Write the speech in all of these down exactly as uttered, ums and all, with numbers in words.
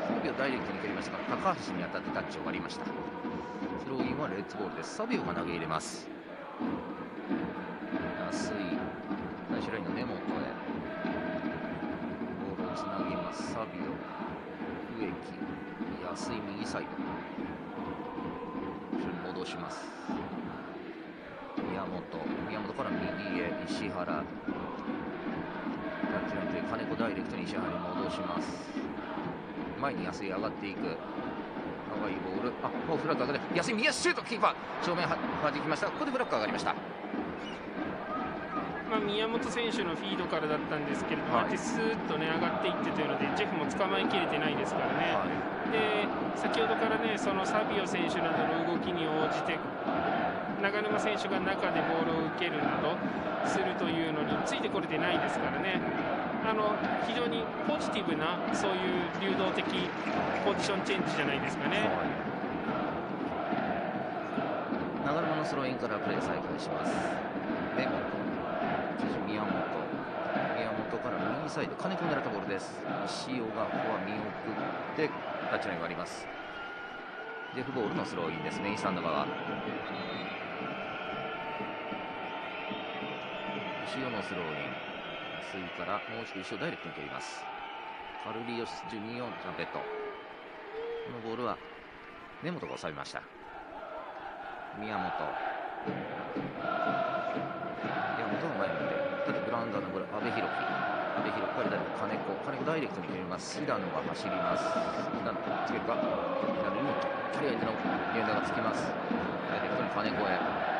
サビオダイレクトに蹴りましたが高橋に当たってタッチを割りました。スローインはレッツボールです。サビオが投げ入れます。安い最終ラインの根本へボールをつなぎます。サビオ、植木、安い右サイド後ろに戻します。宮本宮本から右へ石原、タッチラインという金子ダイレクトに石原に戻します。前に安い上がっていく長いボール、あもうフラッグ上がって安い右足シュート、キーパー正面ははじきました。ここでフラッグ上がりました。 まあ、宮本選手のフィードからだったんですけれども、はい、スーッと、ね、上がっていってというのでジェフも捕まえきれてないですからね、はい、で先ほどから、ね、そのサビオ選手などの動きに応じて長沼選手が中でボールを受けるなどするというのについてこれてないですからね、あの非常にポジティブなそういう流動的ポジションチェンジじゃないですかね。はい、 長沼のスローインからプレー再開します。根本宮本宮本から右サイド金子を狙ったボールです。石尾がここは見送ってタッチラインがあります。デフボールのスローインです。メインスタンド側石尾のスローイン水からもう一度石尾ダイレクトに蹴ります。カルリオスジュニオントランペット、このボールは根本が収めました。宮本宮本が前に出てグラウンダーのボール、阿部寛樹阿部寛樹から金子金子ダイレクトに蹴ります。平野が走ります。平野つけるか、平野にキャリア相手のディフェンダーがつきます。ダイレクトに金子へ、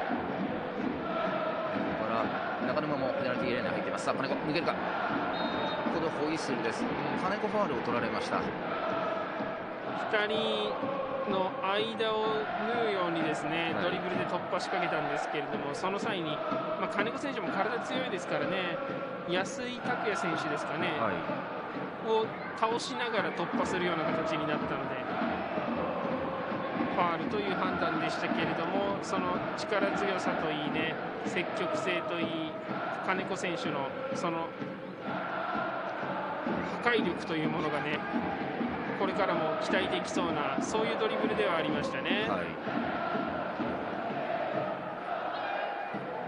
ここから中沼もペナルティーエリアに入っています。さあ金子抜けるか、ここでホイッスルです。金子ファウルを取られました。 ふたりの間を縫うようにですね、はい、ドリブルで突破しかけたんですけれども、その際に、まあ、金子選手も体強いですからね、安井拓也選手ですかね、はい、を倒しながら突破するような形になったのでファールという判断でしたけれども、その力強さといいね、積極性といい、金子選手のその破壊力というものがね、これからも期待できそうな、そういうドリブルではありましたね。はい、